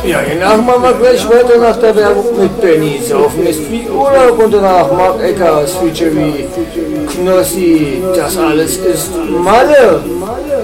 Ja, danach machen wir gleich weiter nach der Werbung mit Benny. Saufen ist wie Urlaub und danach Mark Eckers, Feature wie Knossi. Das alles ist Malle.